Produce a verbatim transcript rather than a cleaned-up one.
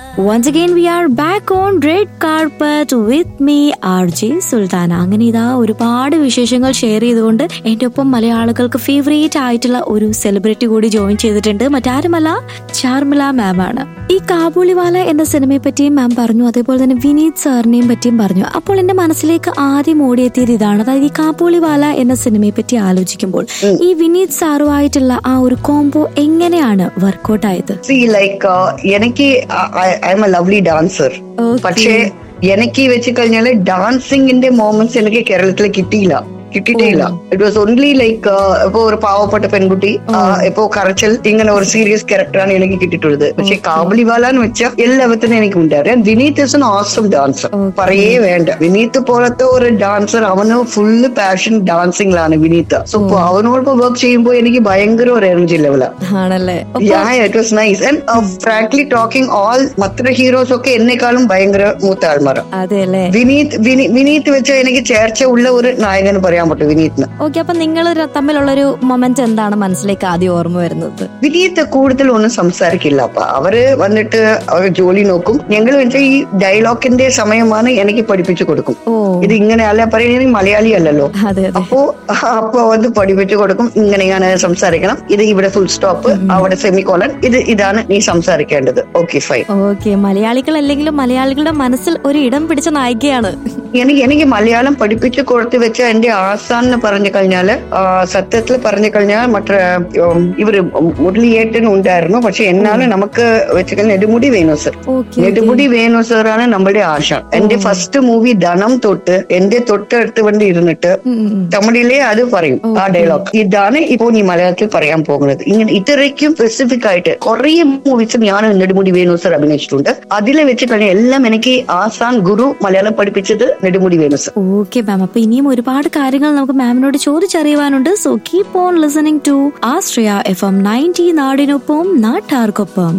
Once again we are back on Red Carpet with me R J Sultana. അങ്ങനെ ഇതാ ഒരുപാട് വിശേഷങ്ങൾ ഷെയർ ചെയ്തുകൊണ്ട് എന്റെ ഒപ്പം മലയാളികൾക്ക് ഫേവറേറ്റ് ആയിട്ടുള്ള ഒരു സെലിബ്രിറ്റി കൂടി ജോയിൻ ചെയ്തിട്ടുണ്ട്. മറ്റാരുമല്ല, ചാർമിള മാം ആണ്. ഈ കാബൂളിവാല എന്ന സിനിമയെ പറ്റിയും മാം പറഞ്ഞു, അതേപോലെ തന്നെ വിനീത് സാറിനെയും പറ്റിയും പറഞ്ഞു. അപ്പോൾ എന്റെ മനസ്സിലേക്ക് ആദ്യം ഓടിയെത്തിയത് ഇതാണ്, അതായത് ഈ കാബൂളിവാല എന്ന സിനിമയെ പറ്റി ആലോചിക്കുമ്പോൾ ഈ വിനീത് സാറുമായിട്ടുള്ള ആ ഒരു കോംബോ എങ്ങനെയാണ് വർക്ക്ഔട്ട് ആയത്? ലൈക്ക് എനിക്ക് I M A lovely dancer, പക്ഷേ എനിക്ക് വെച്ച് കഴിഞ്ഞാല് ഡാൻസിങ്ങിന്റെ മോമെന്റ്സ് എനിക്ക് കേരളത്തിൽ കിട്ടിയില്ല കിട്ടിയിട്ടേ ഇല്ല. ഇറ്റ് വാസ് ഓൺലി ലൈക്ക് ഇപ്പൊ ഒരു പാവപ്പെട്ട പെൺകുട്ടി, ഇപ്പൊ കരച്ചൽ, ഇങ്ങനെ ഒരു സീരിയസ് ക്യാരക്ടറാണ് എനിക്ക് കിട്ടിയിട്ടുള്ളത്. പക്ഷെ കാബൂളിവാല എന്ന് വെച്ചാൽ എല്ലാവത്തിനും എനിക്ക് ഉണ്ടായിരുന്നു. Vineeth is an awesome dancer, പറയേ വേണ്ട. വിനീത് പോലത്തെ ഒരു ഡാൻസർ, അവന് ഫുള്ള് പാഷൻ ഡാൻസിംഗിലാണ് വിനീത്. സോ അവനോടൊപ്പം വർക്ക് ചെയ്യുമ്പോൾ എനിക്ക് ഭയങ്കര ഒരു എനർജി ലെവലാണ്. It was nice. And frankly talking, all മറ്റുള്ള ഹീറോസ് ഒക്കെ എന്നെക്കാളും ഭയങ്കര മൂത്ത ആൾമാരാണ്. വിനീത് വിനീത് വെച്ചാൽ എനിക്ക് ചേർച്ച ഉള്ള ഒരു നായകൻ പറയാം. ഓക്കെ, അപ്പൊ നിങ്ങൾ തമ്മിലുള്ളൊരു മൊമെന്റ് എന്താണ് മനസ്സിലേക്ക് ആദ്യം ഓർമ്മ വരുന്നത്? വിനീത് കൂടുതൽ ഒന്നും സംസാരിക്കില്ല. അപ്പൊ അവര് വന്നിട്ട് അവർ ജോലി നോക്കും. ഞങ്ങൾ വെച്ചാൽ ഈ ഡയലോഗിന്റെ സമയമാണ് എനിക്ക് പഠിപ്പിച്ചു കൊടുക്കും. ഇത് ഇങ്ങനെയല്ല പറയുന്നത്, മലയാളി അല്ലല്ലോ. അപ്പോ അപ്പൊ വന്ന് പഠിപ്പിച്ചു കൊടുക്കും, ഇങ്ങനെയാണ് സംസാരിക്കണം, ഇത് ഇവിടെ ഫുൾ സ്റ്റോപ്പ്, അവിടെ സെമി കോളൻ, ഇത് ഇതാണ് നീ സംസാരിക്കേണ്ടത്. Okay fine. ഓക്കെ, മലയാളികൾ അല്ലെങ്കിലും മലയാളികളുടെ മനസ്സിൽ ഒരു ഇടം പിടിച്ച നായികയാണ്. എനിക്ക് എനിക്ക് മലയാളം പഠിപ്പിച്ചു കൊടുത്ത് വെച്ച എന്റെ ആസാൻ എന്ന് പറഞ്ഞു കഴിഞ്ഞാല്, സത്യത്തിൽ പറഞ്ഞു കഴിഞ്ഞാൽ മറ്റേ ഇവര് മുരളിയേട്ടൻ ഉണ്ടായിരുന്നു. പക്ഷെ എന്നാലും നമുക്ക് വെച്ച് കഴിഞ്ഞാൽ നെടുമുടി വേണു സർ നെടുമുടി വേണു സാറാണ് നമ്മുടെ ആശാൻ. എന്റെ ഫസ്റ്റ് മൂവി ധനം തൊട്ട് എന്റെ തൊട്ടടുത്ത് വണ്ടി ഇരുന്നിട്ട് തമിഴിലെ അത് പറയും, ആ ഡയലോഗ് ഇതാണ് ഇപ്പോ നീ മലയാളത്തിൽ പറയാൻ പോകുന്നത്. ഇങ്ങനെ ഇത്രയ്ക്കും സ്പെസിഫിക് ആയിട്ട് കുറെ മൂവീസ് ഞാൻ നെടുമുടി വേണു സർ അഭിനയിച്ചിട്ടുണ്ട്. അതിലെ വെച്ച് കഴിഞ്ഞാൽ എല്ലാം എനിക്ക് ആസാൻ ഗുരു മലയാളം പഠിപ്പിച്ചത് Nedumudi Venu sir. Okay ma'am, അപ്പൊ ഇനിയും ഒരുപാട് കാര്യങ്ങൾ നമുക്ക് മാമിനോട് ചോദിച്ചറിയുവാനുണ്ട്. So keep on listening to Ashraya F M ninety, നാടിനൊപ്പം നാട്ടാർക്കൊപ്പം.